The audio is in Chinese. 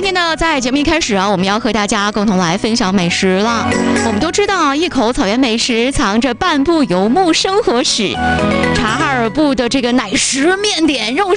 天呢，在节目一开始啊，我们要和大家共同来分享美食了。我们都知道，一口草原美食藏着半部游牧生活史。察哈尔部的这个奶食面点，肉